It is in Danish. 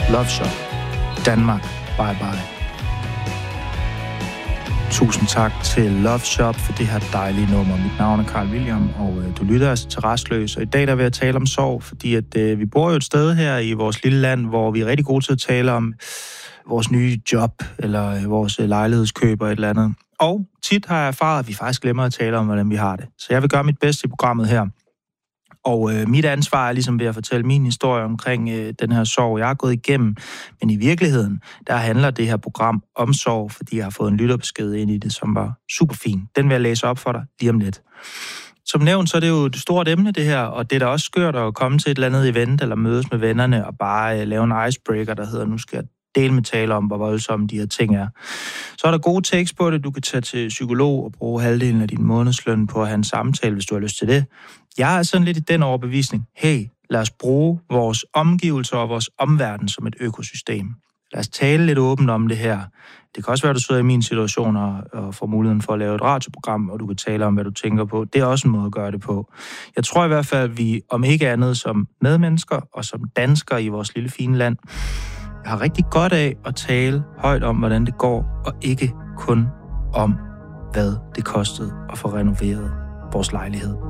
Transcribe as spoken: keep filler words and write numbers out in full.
Love Shop. Danmark. Bye bye. Tusind tak til Love Shop for det her dejlige nummer. Mit navn er Carl William, og øh, du lytter altså til Rastløs. Og i dag der vil jeg tale om sorg, fordi at, øh, vi bor jo et sted her i vores lille land, hvor vi er rigtig gode til at tale om vores nye job, eller øh, vores øh, lejlighedskøb og et eller andet. Og tit har jeg erfaret, at vi faktisk glemmer at tale om, hvordan vi har det. Så jeg vil gøre mit bedste i programmet her. Og øh, mit ansvar er ligesom ved at fortælle min historie omkring øh, den her sorg, jeg har gået igennem. Men i virkeligheden, der handler det her program om sorg, fordi jeg har fået en lytterbesked ind i det, som var super fin. Den vil jeg læse op for dig lige om lidt. Som nævnt, så er det jo et stort emne, det her, og det er da også skørt at komme til et eller andet event, eller mødes med vennerne, og bare øh, lave en icebreaker, der hedder, nu skal jeg dele med tale om, hvor voldsomme de her ting er. Så er der gode takes på det. Du kan tage til psykolog og bruge halvdelen af din månedsløn på at have en samtale, hvis du har lyst til det. Jeg er sådan lidt i den overbevisning. Hey, lad os bruge vores omgivelser og vores omverden som et økosystem. Lad os tale lidt åbent om det her. Det kan også være, at du sidder i min situation og, og får muligheden for at lave et radioprogram, og du kan tale om, hvad du tænker på. Det er også en måde at gøre det på. Jeg tror i hvert fald, at vi om ikke andet som medmennesker og som danskere i vores lille fine land, jeg har rigtig godt af at tale højt om, hvordan det går, og ikke kun om, hvad det kostede at få renoveret vores lejlighed.